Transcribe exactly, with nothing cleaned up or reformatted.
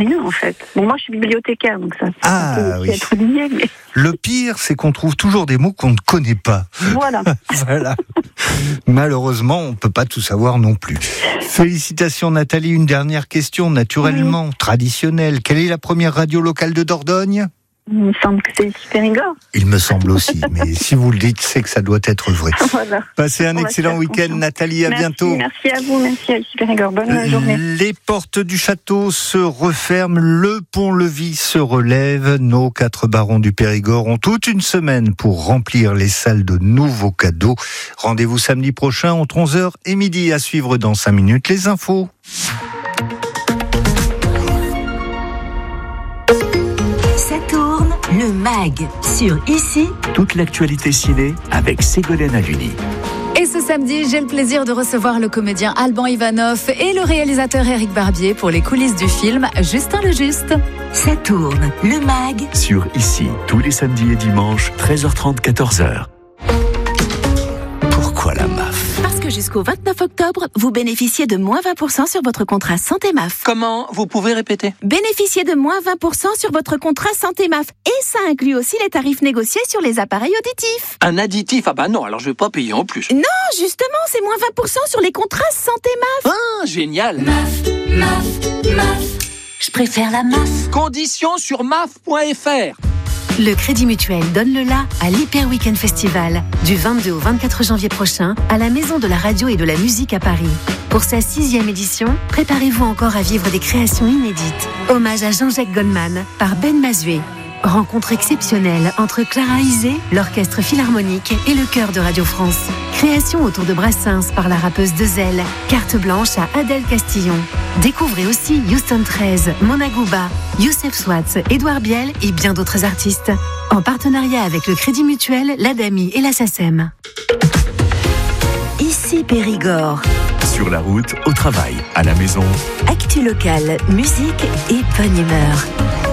rien en fait. Bon, moi je suis bibliothécaire, donc ça, ça Ah, peut aussi oui. être lié, mais Le pire, c'est qu'on trouve toujours des mots qu'on ne connaît pas. voilà. Voilà. Malheureusement, on ne peut pas tout savoir non plus. Félicitations Nathalie. Une dernière question, naturellement, oui. traditionnelle. Quelle est la première radio locale de Dordogne ? Il me semble que c'est ici Périgord. Il me semble aussi, mais si vous le dites, c'est que ça doit être vrai. Voilà. Passez un excellent week-end, confiance. Nathalie, à merci, bientôt. Merci à vous, merci à ici Périgord. Bonne journée. Les portes du château se referment, le pont-levis se relève. Nos quatre barons du Périgord ont toute une semaine pour remplir les salles de nouveaux cadeaux. Rendez-vous samedi prochain entre onze heures et midi, à suivre dans cinq minutes les infos. Le MAG, sur Ici. Toute l'actualité ciné avec Ségolène Haluni. Et ce samedi, j'ai le plaisir de recevoir le comédien Alban Ivanov et le réalisateur Éric Barbier pour les coulisses du film Justin le Juste. Ça tourne, le MAG. Sur Ici, tous les samedis et dimanches, treize heures trente, quatorze heures. Pourquoi la M A F ? Parce que jusqu'au vingt-neuf octobre, vous bénéficiez de moins vingt pour cent sur votre contrat Santé M A F. Comment ? Vous pouvez répéter ? Bénéficiez de moins vingt pour cent sur votre contrat Santé M A F. Et ça inclut aussi les tarifs négociés sur les appareils auditifs. Un additif ? Ah bah non, alors je vais pas payer en plus. Non, justement, c'est moins vingt pour cent sur les contrats Santé M A F. Ah, génial ! M A F, M A F, M A F. Je préfère la M A F. Conditions sur M A F point F R. Le Crédit Mutuel donne le la à l'Hyper Weekend Festival du vingt-deux au vingt-quatre janvier prochain à la Maison de la Radio et de la Musique à Paris. Pour sa sixième édition, préparez-vous encore à vivre des créations inédites. Hommage à Jean-Jacques Goldman par Ben Mazué. Rencontre exceptionnelle entre Clara Isé, l'Orchestre Philharmonique et le Chœur de Radio France. Création autour de Brassens par la rappeuse Dezel. Carte blanche à Adèle Castillon. Découvrez aussi Houston treize, Mona Gouba, Youssef Swatz, Édouard Biel et bien d'autres artistes. En partenariat avec le Crédit Mutuel, l'Adami et la SACEM. Ici Périgord. Sur la route, au travail, à la maison. Actu locale, musique et bonne humeur.